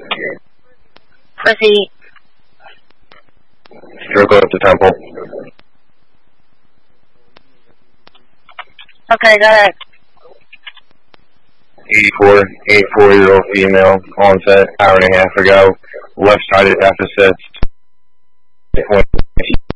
Proceed. Circle at the temple. Okay, go ahead. 84-year-old female, onset, hour and a half ago, left-sided deficits,